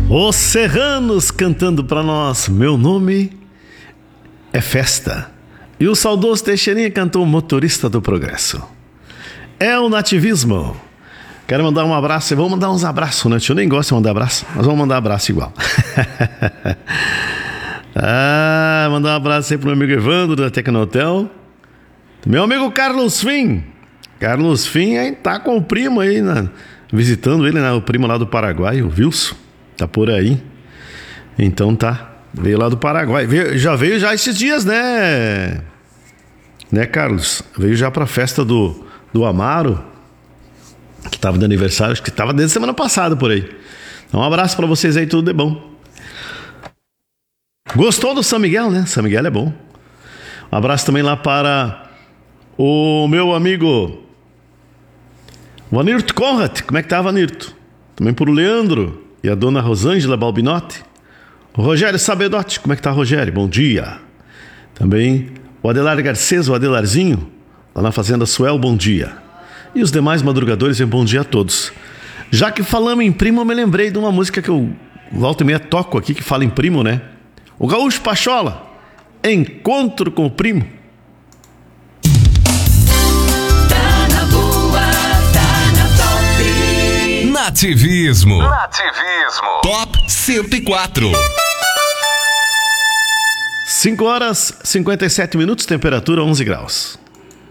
Os Serranos cantando pra nós, Meu Nome é Festa. E o saudoso Teixeirinha cantou Motorista do Progresso. É o nativismo. Quero mandar um abraço. Vamos mandar uns abraços, né? Eu nem gosto de mandar abraço, mas vamos mandar abraço igual. Mandar um abraço aí pro meu amigo Evandro da Tecnotel. Meu amigo Carlos Fim. Carlos Fim aí tá com o primo aí, né? Visitando ele, né? O primo lá do Paraguai, o Wilson. Tá por aí. Então tá. Veio lá do Paraguai. Já veio esses dias, né? Né, Carlos? Veio já pra festa do Amaro, que tava de aniversário, acho que tava desde semana passada por aí. Então, um abraço pra vocês aí, tudo de bom. Gostou do São Miguel, né? São Miguel é bom. Um abraço também lá para o meu amigo o Anirto Conrad. Como é que tá, Anirto? Também por o Leandro e a dona Rosângela Balbinotti. O Rogério Sabedotti. Como é que tá, Rogério? Bom dia. Também o Adelar Garcês, o Adelarzinho, lá na Fazenda Suel, bom dia. E os demais madrugadores, bom dia a todos. Já que falamos em primo, eu me lembrei de uma música que eu volta e meia toco aqui, que fala em primo, né? O Gaúcho Pachola, Encontro com o Primo. Tá na boa, tá na top. Nativismo. Top 104. 5 horas 57 minutos, temperatura 11 graus.